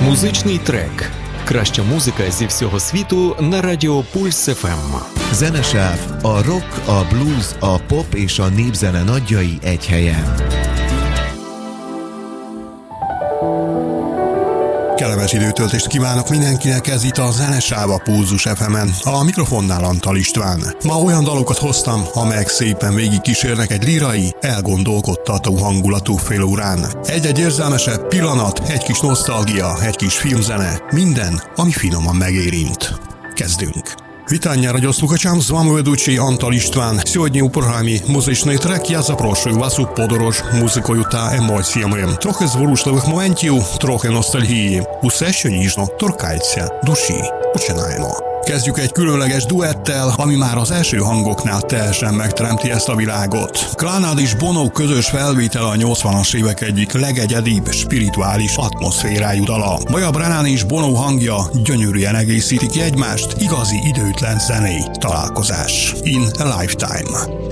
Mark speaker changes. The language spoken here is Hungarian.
Speaker 1: Музичний трек. Краща музика зі всього світу на Радіо Пульс FM.
Speaker 2: Zenesáv, a rock, a blues, a pop és a népzene nagyjai egy helyen.
Speaker 3: Kellemes időtöltést kívánok mindenkinek, ez itt a Zenesáv a Pulzus FM-en. A mikrofonnál Antal István. Ma olyan dalokat hoztam, amelyek szépen végig kísérnek egy lirai, elgondolkodtató hangulatú félórán. Egy-egy érzelmesebb pillanat, egy kis nosztalgia, egy kis filmzene, minden, ami finoman megérint. Kezdünk. Вітання, радіослухачам, з вами ведучий Антал Іштван. Сьогодні у програмі «Музичний трек» я запрошую вас у подорож музикою та емоціями. Трохи зворушливих моментів, трохи ностальгії. Усе, що ніжно торкається душі. Починаємо. Kezdjük egy különleges duettel, ami már az első hangoknál teljesen megteremti ezt a világot. Clannad és Bono közös felvétele a 80-as évek egyik legegyedibb, spirituális atmoszférájú dala. Maja Brennan és Bono hangja gyönyörűen egészítik egymást, igazi időtlen zenei találkozás. In a Lifetime.